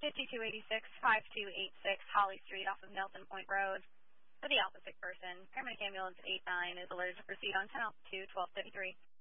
5286-5286 Holly Street off of Nelson Point Road. For the opposite person, paramedic ambulance 89 is alerted to proceed on 10 altitude 1233.